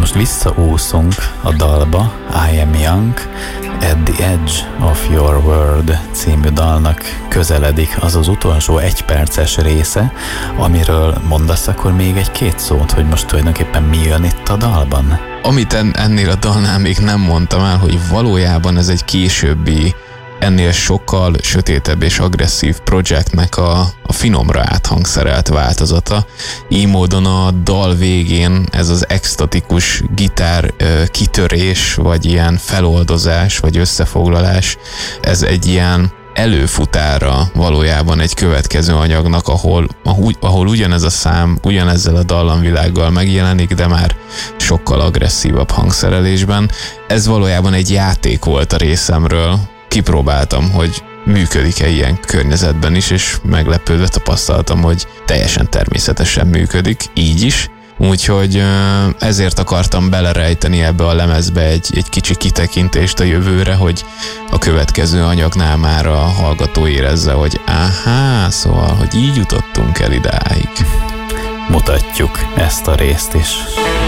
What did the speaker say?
most visszaúszunk a dalba, I Am Young, At the Edge of Your World című dalnak közeledik az az utolsó egyperces része, amiről mondasz akkor még egy-két szót, hogy most tulajdonképpen mi jön itt a dalban? Amit ennél a dalnál még nem mondtam el, hogy valójában ez egy későbbi, ennél sokkal sötétebb és agresszív projektnek a finomra áthangszerelt változata. Így módon a dal végén ez az extatikus gitár kitörés, vagy ilyen feloldozás, vagy összefoglalás, ez egy ilyen előfutára valójában egy következő anyagnak, ahol ugyanez a szám, ugyanezzel a dallamvilággal megjelenik, de már sokkal agresszívabb hangszerelésben. Ez valójában egy játék volt a részemről. Kipróbáltam, hogy működik-e ilyen környezetben is, és meglepődve tapasztaltam, hogy teljesen természetesen működik, így is. Úgyhogy ezért akartam belerejteni ebbe a lemezbe egy kicsi kitekintést a jövőre, hogy a következő anyagnál már a hallgató érezze, hogy szóval, hogy így jutottunk el idáig. Mutatjuk ezt a részt is.